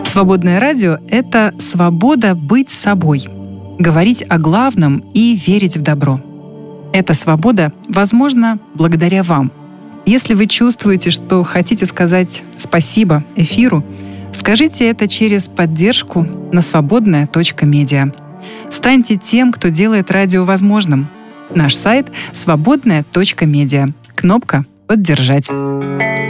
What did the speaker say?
Свободное радио — это свобода быть собой, говорить о главном и верить в добро. Эта свобода возможна благодаря вам. Если вы чувствуете, что хотите сказать спасибо эфиру, скажите это через поддержку на свободная.медиа. Станьте тем, кто делает радио возможным. Наш сайт — свободная.медиа. Кнопка «Поддержать».